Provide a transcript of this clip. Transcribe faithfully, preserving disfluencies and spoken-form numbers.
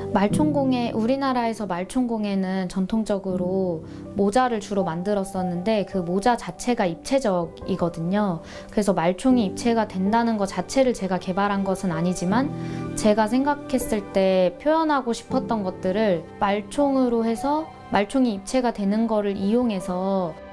말총공예, 우리나라에서 말총공예는 전통적으로 모자를 주로 만들었었는데 그 모자 자체가 입체적이거든요. 그래서 말총이 입체가 된다는 것 자체를 제가 개발한 것은 아니지만 제가 생각했을 때 표현하고 싶었던 것들을 말총으로 해서 말총이 입체가 되는 거를 이용해서